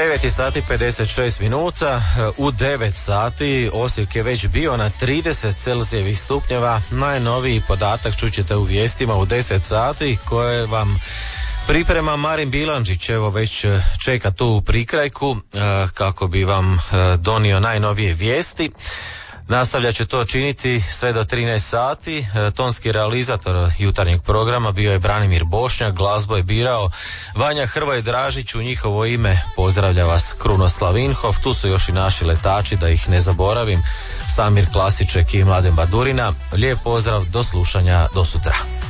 9 sati 56 minuta. U 9 sati Osijek je već bio na 30 Celzijevih stupnjeva. Najnoviji podatak čućete u vijestima u 10 sati koje vam priprema Marin Bilandžić. Evo već čeka tu u prikrajku kako bi vam donio najnovije vijesti. Nastavlja će to činiti sve do 13 sati. Tonski realizator jutarnjeg programa bio je Branimir Bošnjak, glazbu je birao Vanja Hrvoje Dražić. U njihovo ime pozdravlja vas Krunoslav Vinhov. Tu su još i naši letači, da ih ne zaboravim, Samir Klasiček i Mladen Badurina. Lijep pozdrav, do slušanja, do sutra.